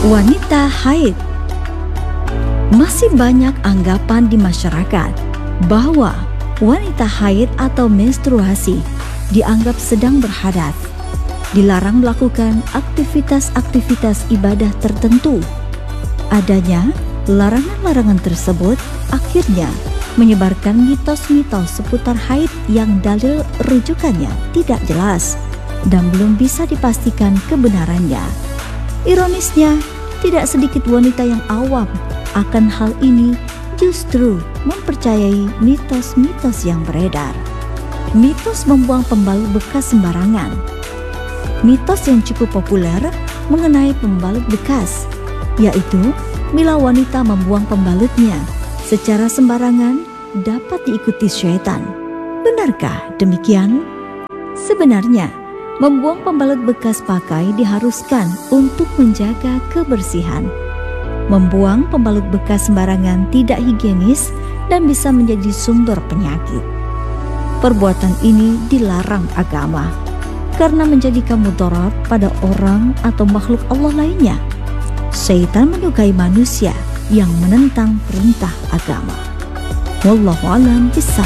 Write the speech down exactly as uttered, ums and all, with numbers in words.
Wanita haid. Masih banyak anggapan di masyarakat bahwa wanita haid atau menstruasi dianggap sedang berhadas, dilarang melakukan aktivitas-aktivitas ibadah tertentu. Adanya larangan-larangan tersebut akhirnya menyebarkan mitos-mitos seputar haid yang dalil rujukannya tidak jelas dan belum bisa dipastikan kebenarannya. Ironisnya, tidak sedikit wanita yang awam akan hal ini justru mempercayai mitos-mitos yang beredar. Mitos membuang pembalut bekas sembarangan. Mitos yang cukup populer mengenai pembalut bekas, yaitu bila wanita membuang pembalutnya secara sembarangan dapat diikuti syaitan. Benarkah demikian? Sebenarnya, membuang pembalut bekas pakai diharuskan untuk menjaga kebersihan. Membuang pembalut bekas sembarangan tidak higienis dan bisa menjadi sumber penyakit. Perbuatan ini dilarang agama karena menjadikan mudarat pada orang atau makhluk Allah lainnya. Syaitan menyukai manusia yang menentang perintah agama. Wallahu a'lam bishawab.